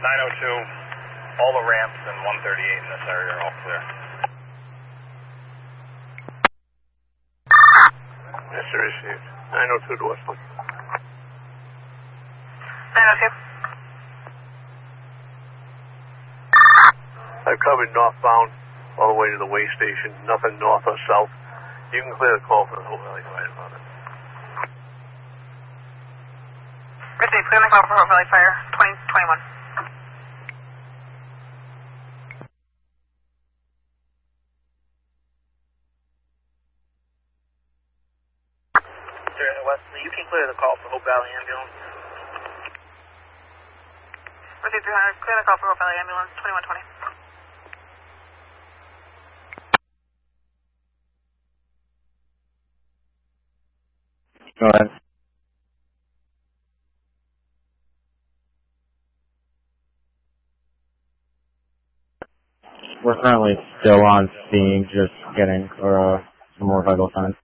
all the ramps and 138 in this area are all clear. Yes, sir, received. 902 to Westland. 902. I've covered northbound all the way to the way station. Nothing north or south. You can clear the call for the Hope Valley Fire Department. Received. Clear the call for Hope Valley Fire. 2021. Wesley, you can clear the call for Hope Valley Ambulance. Received 300. Clear the call for Hope Valley Ambulance. 2120. Go ahead. We're currently still on scene, just getting some more vital signs.